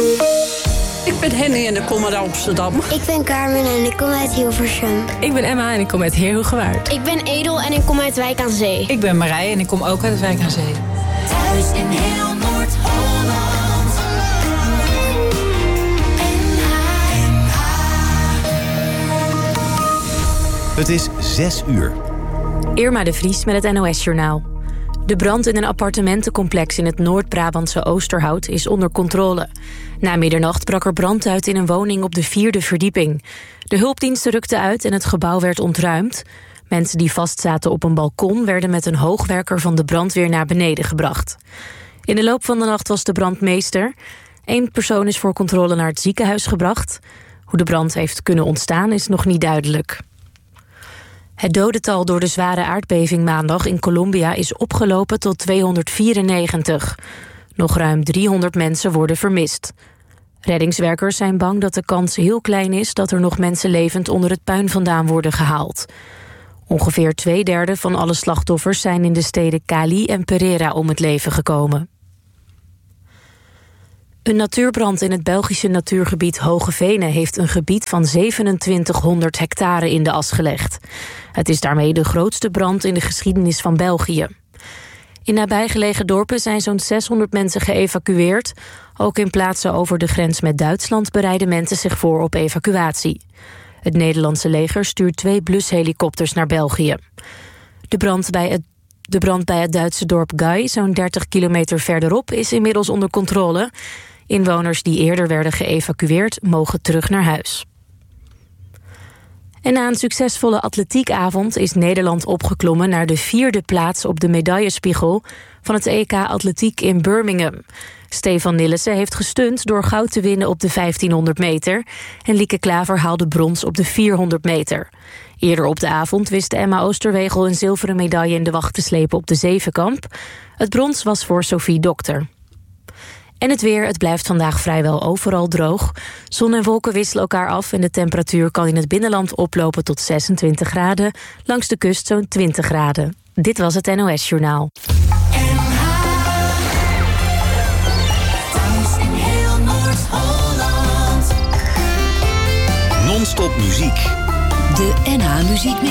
Ik ben Henny en ik kom uit Amsterdam. Ik ben Carmen en ik kom uit Hilversum. Ik ben Emma en ik kom uit Heerhugowaard. Ik ben Edel en ik kom uit Wijk aan Zee. Ik ben Marije en ik kom ook uit Wijk aan Zee. Thuis in heel Noord-Holland. Het is 6 uur. Irma de Vries met het NOS-journaal. De brand in een appartementencomplex in het Noord-Brabantse Oosterhout is onder controle. Na middernacht brak er brand uit in een woning op de 4e verdieping. De hulpdiensten rukten uit en het gebouw werd ontruimd. Mensen die vastzaten op een balkon werden met een hoogwerker van de brandweer naar beneden gebracht. In de loop van de nacht was de brandmeester. 1 persoon is voor controle naar het ziekenhuis gebracht. Hoe de brand heeft kunnen ontstaan is nog niet duidelijk. Het dodental door de zware aardbeving maandag in Colombia is opgelopen tot 294. Nog ruim 300 mensen worden vermist. Reddingswerkers zijn bang dat de kans heel klein is dat er nog mensen levend onder het puin vandaan worden gehaald. Ongeveer 2/3 van alle slachtoffers zijn in de steden Cali en Pereira om het leven gekomen. Een natuurbrand in het Belgische natuurgebied Hoge Venen heeft een gebied van 2700 hectare in de as gelegd. Het is daarmee de grootste brand in de geschiedenis van België. In nabijgelegen dorpen zijn zo'n 600 mensen geëvacueerd. Ook in plaatsen over de grens met Duitsland bereiden mensen zich voor op evacuatie. Het Nederlandse leger stuurt 2 blushelikopters naar België. De brand bij het Duitse dorp Gay, zo'n 30 kilometer verderop, is inmiddels onder controle. Inwoners die eerder werden geëvacueerd mogen terug naar huis. En na een succesvolle atletiekavond is Nederland opgeklommen naar de 4e plaats op de medaillespiegel van het EK Atletiek in Birmingham. Stefan Nillissen heeft gestunt door goud te winnen op de 1500 meter... en Lieke Klaver haalde brons op de 400 meter. Eerder op de avond wist Emma Oosterwegel een zilveren medaille in de wacht te slepen op de zevenkamp. Het brons was voor Sophie Dokter. En het weer, het blijft vandaag vrijwel overal droog. Zon en wolken wisselen elkaar af en de temperatuur kan in het binnenland oplopen tot 26 graden. Langs de kust zo'n 20 graden. Dit was het NOS Journaal. Non-stop muziek. De NH Muziek